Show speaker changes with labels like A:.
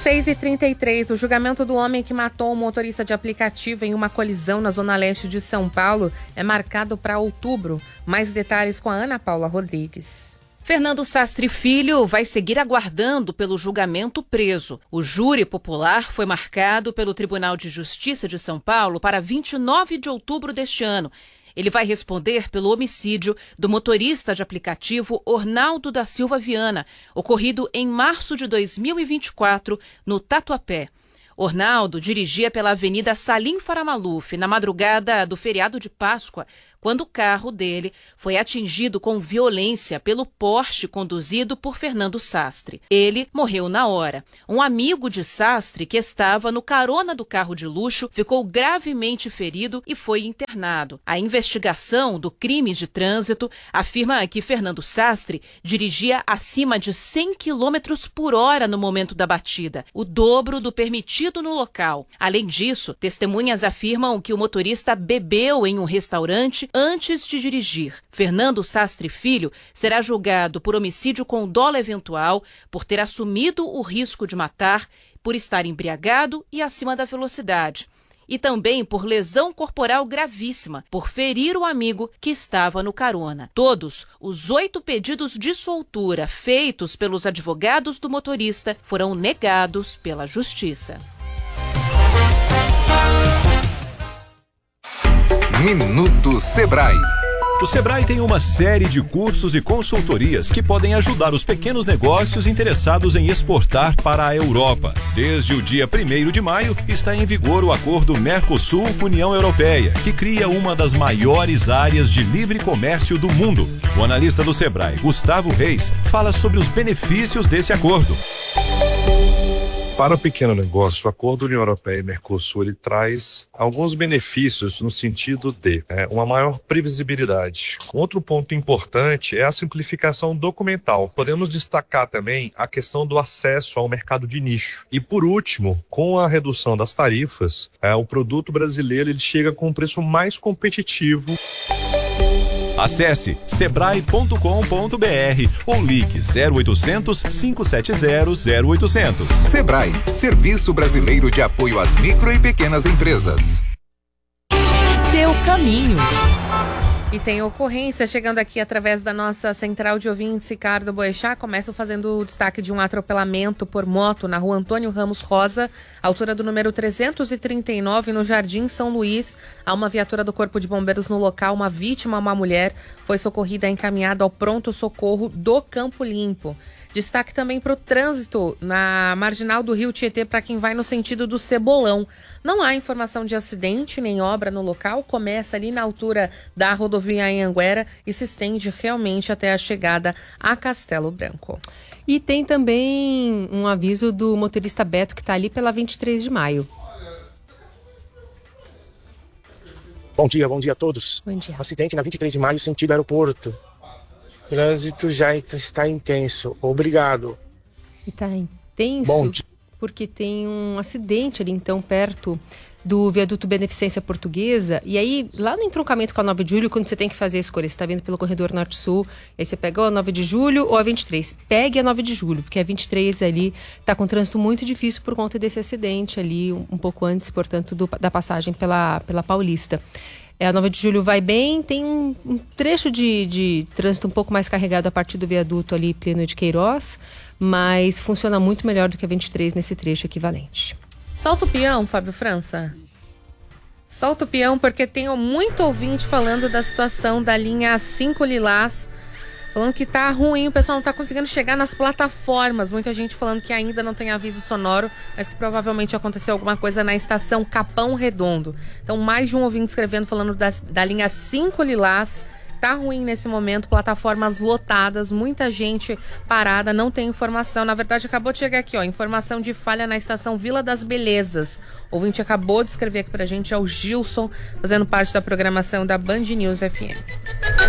A: 6h33, o julgamento do homem que matou um motorista de aplicativo em uma colisão na zona leste de São Paulo é marcado para outubro. Mais detalhes com a Ana Paula Rodrigues.
B: Fernando Sastre Filho vai seguir aguardando pelo julgamento preso. O júri popular foi marcado pelo Tribunal de Justiça de São Paulo para 29 de outubro deste ano. Ele vai responder pelo homicídio do motorista de aplicativo Ornaldo da Silva Viana, ocorrido em março de 2024, no Tatuapé. Ornaldo dirigia pela Avenida Salim Faramaluf na madrugada do feriado de Páscoa, quando o carro dele foi atingido com violência pelo Porsche conduzido por Fernando Sastre. Ele morreu na hora. Um amigo de Sastre, que estava no carona do carro de luxo, ficou gravemente ferido e foi internado. A investigação do crime de trânsito afirma que Fernando Sastre dirigia acima de 100 km por hora no momento da batida, o dobro do permitido no local. Além disso, testemunhas afirmam que o motorista bebeu em um restaurante antes de dirigir. Fernando Sastre Filho será julgado por homicídio com dolo eventual, por ter assumido o risco de matar, por estar embriagado e acima da velocidade. E também por lesão corporal gravíssima, por ferir o amigo que estava no carona. Todos os 8 pedidos de soltura feitos pelos advogados do motorista foram negados pela Justiça.
C: Minuto Sebrae.
D: O Sebrae tem uma série de cursos e consultorias que podem ajudar os pequenos negócios interessados em exportar para a Europa. Desde o dia 1º de maio, está em vigor o acordo Mercosul-União Europeia, que cria uma das maiores áreas de livre comércio do mundo. O analista do Sebrae, Gustavo Reis, fala sobre os benefícios desse acordo.
E: Para o pequeno negócio, o acordo União Europeia e Mercosul ele traz alguns benefícios no sentido de uma maior previsibilidade. Outro ponto importante é a simplificação documental. Podemos destacar também a questão do acesso ao mercado de nicho. E por último, com a redução das tarifas, o produto brasileiro ele chega com um preço mais competitivo.
D: Acesse sebrae.com.br ou ligue 0800 570 0800.
C: Sebrae, Serviço Brasileiro de Apoio às Micro e Pequenas Empresas.
F: Seu caminho.
A: E tem ocorrência chegando aqui através da nossa central de ouvintes, Ricardo Boechat. Começo fazendo o destaque de um atropelamento por moto na rua Antônio Ramos Rosa, altura do número 339, no Jardim São Luís. Há uma viatura do Corpo de Bombeiros no local. Uma vítima, uma mulher, foi socorrida e encaminhada ao pronto-socorro do Campo Limpo. Destaque também para o trânsito na marginal do Rio Tietê para quem vai no sentido do Cebolão. Não há informação de acidente nem obra no local. Começa ali na altura da rodovia Anhanguera e se estende realmente até a chegada a Castelo Branco.
F: E tem também um aviso do motorista Beto que está ali pela 23 de maio.
G: Bom dia a todos.
F: Bom dia.
G: Acidente na 23 de maio, sentido aeroporto. Trânsito já está intenso. Obrigado.
F: E está intenso porque tem um acidente ali, então, perto do viaduto Beneficência Portuguesa. E aí, lá no entroncamento com a 9 de julho, quando você tem que fazer a escolha, você está vindo pelo corredor Norte-Sul, aí você pega a 9 de julho ou a 23. Pegue a 9 de julho, porque a 23 ali está com trânsito muito difícil por conta desse acidente ali, um pouco antes, portanto, da passagem pela Paulista. A 9 de julho vai bem, tem um trecho de trânsito um pouco mais carregado a partir do viaduto ali, Pleno de Queiroz, mas funciona muito melhor do que a 23 nesse trecho equivalente.
A: Solta o peão, Fábio França. Solta o peão, porque tem muito ouvinte falando da situação da linha 5 Lilás, falando que tá ruim, o pessoal não tá conseguindo chegar nas plataformas. Muita gente falando que ainda não tem aviso sonoro, mas que provavelmente aconteceu alguma coisa na estação Capão Redondo. Então, mais de um ouvinte escrevendo, falando da linha 5 Lilás. Tá ruim nesse momento, plataformas lotadas, muita gente parada, não tem informação. Na verdade, acabou de chegar aqui, informação de falha na estação Vila das Belezas. O ouvinte acabou de escrever aqui pra gente, é o Gilson, fazendo parte da programação da Band News FM.